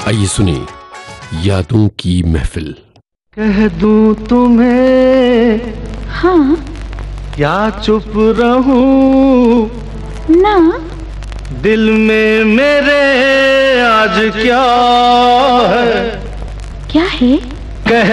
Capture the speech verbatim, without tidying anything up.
आइए सुनिए यादों की महफिल। कह दूं तुम्हें हाँ क्या चुप रहूं ना, दिल में मेरे आज क्या है। क्या है?